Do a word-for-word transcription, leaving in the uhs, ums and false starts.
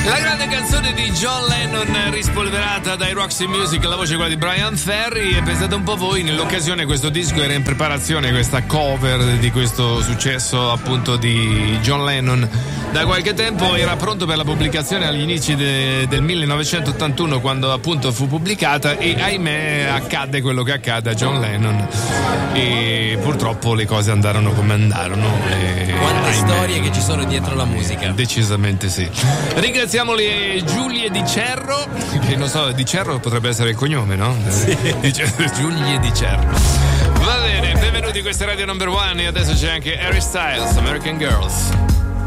La grande canzone di John Lennon rispolverata dai Roxy Music, la voce quella di Brian Ferry. E pensate un po' voi, nell'occasione questo disco era in preparazione, questa cover di questo successo appunto di John Lennon. Da qualche tempo era pronto per la pubblicazione agli inizi de, del millenovecentottantuno, quando appunto fu pubblicata, e ahimè accadde quello che accadde a John Lennon e purtroppo le cose andarono come andarono. E, quante ahimè, storie che ci sono dietro la musica. Decisamente sì. Ringraziamo le Giulie Di Cerro, che non so, Di Cerro potrebbe essere il cognome, no? Sì. Giulie Di Cerro. Va bene, benvenuti, questa è Radio Number One e adesso c'è anche Harry Styles, American Girls.